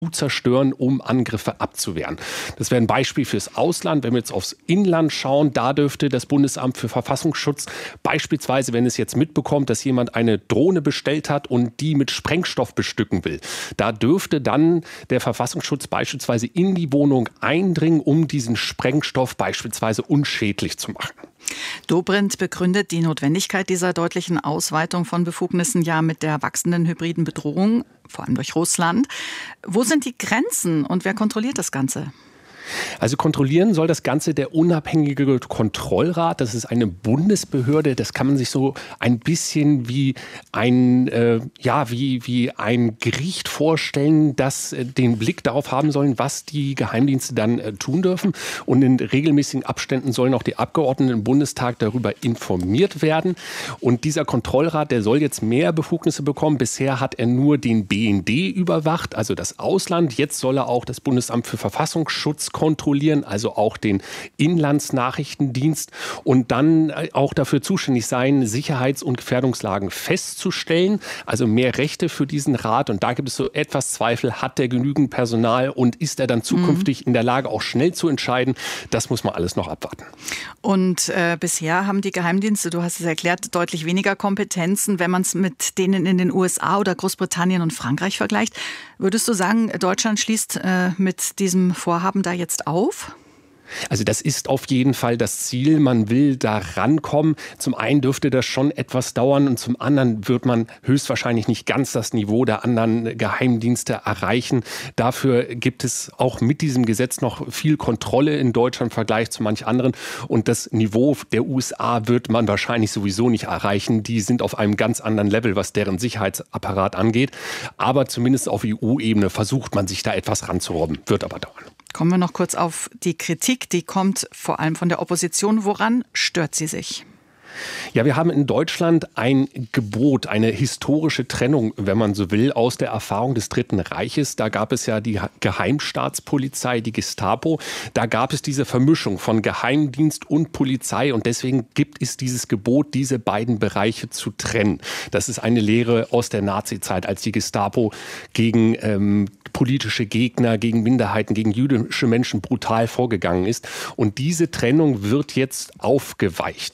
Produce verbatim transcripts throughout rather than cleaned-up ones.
zerstören, um Angriffe abzuwehren. Das wäre ein Beispiel fürs Ausland. Wenn wir jetzt aufs Inland schauen, da dürfte das Bundesamt für Verfassungsschutz beispielsweise, wenn es jetzt mitbekommt, dass jemand eine Drohne bestellt hat und die mit Sprengstoff bestücken will, da dürfte dann der Verfassungsschutz beispielsweise in die Wohnung eindringen, um diesen Sprengstoff beispielsweise unschädlich zu machen. Dobrindt begründet die Notwendigkeit dieser deutlichen Ausweitung von Befugnissen ja mit der wachsenden hybriden Bedrohung, vor allem durch Russland. Wo sind die Grenzen und wer kontrolliert das Ganze? Also kontrollieren soll das Ganze der unabhängige Kontrollrat. Das ist eine Bundesbehörde. Das kann man sich so ein bisschen wie ein, äh, ja, wie, wie ein Gericht vorstellen, das äh, den Blick darauf haben sollen, was die Geheimdienste dann äh, tun dürfen. Und in regelmäßigen Abständen sollen auch die Abgeordneten im Bundestag darüber informiert werden. Und dieser Kontrollrat, der soll jetzt mehr Befugnisse bekommen. Bisher hat er nur den B N D überwacht, also das Ausland. Jetzt soll er auch das Bundesamt für Verfassungsschutz kontrollieren, also auch den Inlandsnachrichtendienst und dann auch dafür zuständig sein, Sicherheits- und Gefährdungslagen festzustellen, also mehr Rechte für diesen Rat. Und da gibt es so etwas Zweifel, hat der genügend Personal und ist er dann zukünftig mhm. in der Lage, auch schnell zu entscheiden? Das muss man alles noch abwarten. Und äh, bisher haben die Geheimdienste, du hast es erklärt, deutlich weniger Kompetenzen, wenn man es mit denen in den U S A oder Großbritannien und Frankreich vergleicht. Würdest du sagen, Deutschland schließt äh, mit diesem Vorhaben da jetzt auf? Also das ist auf jeden Fall das Ziel. Man will da rankommen. Zum einen dürfte das schon etwas dauern und zum anderen wird man höchstwahrscheinlich nicht ganz das Niveau der anderen Geheimdienste erreichen. Dafür gibt es auch mit diesem Gesetz noch viel Kontrolle in Deutschland im Vergleich zu manch anderen. Und das Niveau der U S A wird man wahrscheinlich sowieso nicht erreichen. Die sind auf einem ganz anderen Level, was deren Sicherheitsapparat angeht. Aber zumindest auf E U-Ebene versucht man sich da etwas ranzurobben. Wird aber dauern. Kommen wir noch kurz auf die Kritik, die kommt vor allem von der Opposition. Woran stört sie sich? Ja, wir haben in Deutschland ein Gebot, eine historische Trennung, wenn man so will, aus der Erfahrung des Dritten Reiches. Da gab es ja die Geheimstaatspolizei, die Gestapo. Da gab es diese Vermischung von Geheimdienst und Polizei und deswegen gibt es dieses Gebot, diese beiden Bereiche zu trennen. Das ist eine Lehre aus der Nazizeit, als die Gestapo gegen ähm, politische Gegner, gegen Minderheiten, gegen jüdische Menschen brutal vorgegangen ist. Und diese Trennung wird jetzt aufgeweicht.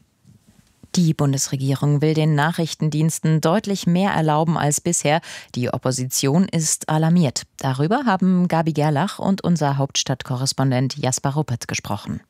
Die Bundesregierung will den Nachrichtendiensten deutlich mehr erlauben als bisher. Die Opposition ist alarmiert. Darüber haben Gabi Gerlach und unser Hauptstadtkorrespondent Jasper Ruppert gesprochen.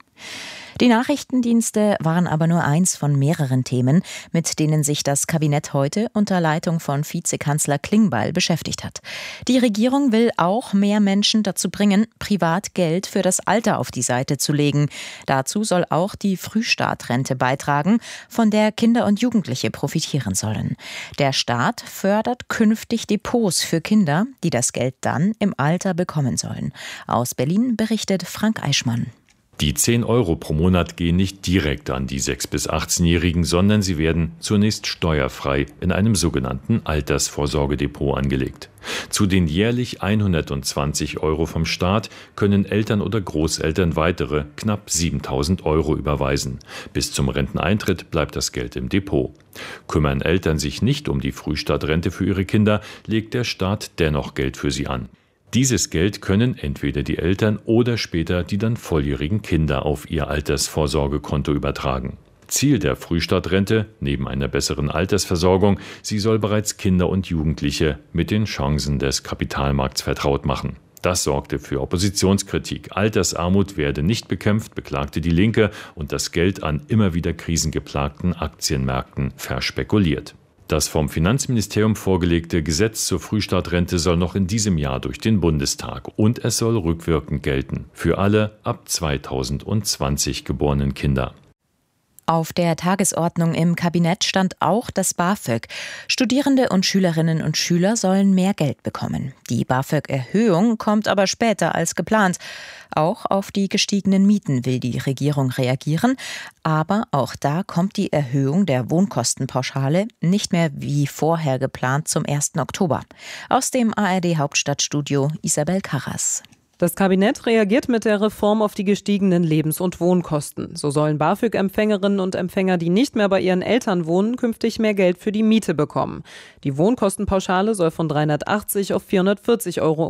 Die Nachrichtendienste waren aber nur eins von mehreren Themen, mit denen sich das Kabinett heute unter Leitung von Vizekanzler Klingbeil beschäftigt hat. Die Regierung will auch mehr Menschen dazu bringen, privat Geld für das Alter auf die Seite zu legen. Dazu soll auch die Frühstartrente beitragen, von der Kinder und Jugendliche profitieren sollen. Der Staat fördert künftig Depots für Kinder, die das Geld dann im Alter bekommen sollen. Aus Berlin berichtet Frank Eichmann. Die zehn Euro pro Monat gehen nicht direkt an die sechs- bis achtzehnjährigen, sondern sie werden zunächst steuerfrei in einem sogenannten Altersvorsorgedepot angelegt. Zu den jährlich hundertzwanzig Euro vom Staat können Eltern oder Großeltern weitere knapp siebentausend Euro überweisen. Bis zum Renteneintritt bleibt das Geld im Depot. Kümmern Eltern sich nicht um die Frühstartrente für ihre Kinder, legt der Staat dennoch Geld für sie an. Dieses Geld können entweder die Eltern oder später die dann volljährigen Kinder auf ihr Altersvorsorgekonto übertragen. Ziel der Frühstartrente, neben einer besseren Altersversorgung, sie soll bereits Kinder und Jugendliche mit den Chancen des Kapitalmarkts vertraut machen. Das sorgte für Oppositionskritik. Altersarmut werde nicht bekämpft, beklagte die Linke, und das Geld an immer wieder krisengeplagten Aktienmärkten verspekuliert. Das vom Finanzministerium vorgelegte Gesetz zur Frühstartrente soll noch in diesem Jahr durch den Bundestag und es soll rückwirkend gelten für alle ab zweitausendzwanzig geborenen Kinder. Auf der Tagesordnung im Kabinett stand auch das BAföG. Studierende und Schülerinnen und Schüler sollen mehr Geld bekommen. Die BAföG-Erhöhung kommt aber später als geplant. Auch auf die gestiegenen Mieten will die Regierung reagieren. Aber auch da kommt die Erhöhung der Wohnkostenpauschale nicht mehr wie vorher geplant zum ersten Oktober. Aus dem A R D-Hauptstadtstudio Isabel Karras. Das Kabinett reagiert mit der Reform auf die gestiegenen Lebens- und Wohnkosten. So sollen BAföG-Empfängerinnen und Empfänger, die nicht mehr bei ihren Eltern wohnen, künftig mehr Geld für die Miete bekommen. Die Wohnkostenpauschale soll von dreihundertachtzig auf vierhundertvierzig Euro